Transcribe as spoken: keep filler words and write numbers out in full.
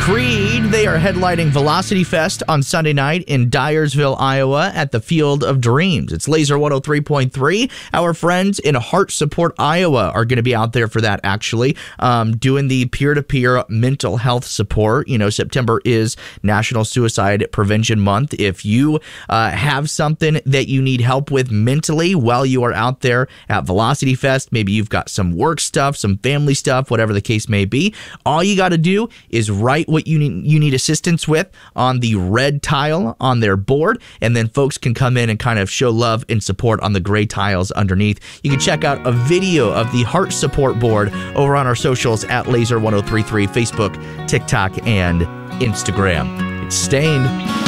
Creed, they are headlining Velocity Fest on Sunday night in Dyersville, Iowa at the Field of Dreams. It's Laser one oh three point three. Our friends in Heart Support Iowa are going to be out there for that, actually, um, doing the peer-to-peer mental health support. You know, September is National Suicide Prevention Month. If you uh, have something that you need help with mentally while you are out there at Velocity Fest, maybe you've got some work stuff, some family stuff, whatever the case may be, all you got to do is write what you need, you need assistance with on the red tile on their board, and then folks can come in and kind of show love and support on the gray tiles underneath. You can check out a video of the Heart Support board over on our socials at Laser one oh three three, Facebook, TikTok, and Instagram. It's Stained.